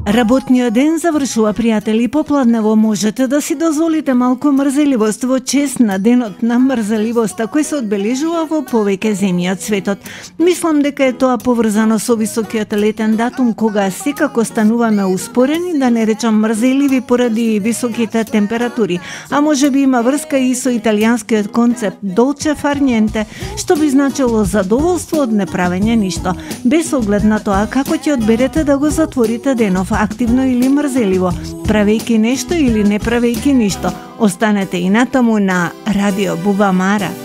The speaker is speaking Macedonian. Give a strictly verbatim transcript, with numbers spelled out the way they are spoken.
Работниот ден завршува, пријатели, попладнево можете да си дозволите малку мрзеливост во чест на денот на мрзеливоста кој се одбележува во повеќе земји од светот. Мислам дека е тоа поврзано со високиот летен датум кога секако стануваме успорени, да не речам мрзеливи поради високите температури, а може би има врска и со италијанскиот концепт долче фар ниенте, што би значило задоволство од неправење ништо, без оглед на тоа како ќе одберете да го затворите денов, активно или мрзеливо, правејќи нешто или не правејќи ништо. Останете и натаму на Радио Бубамара.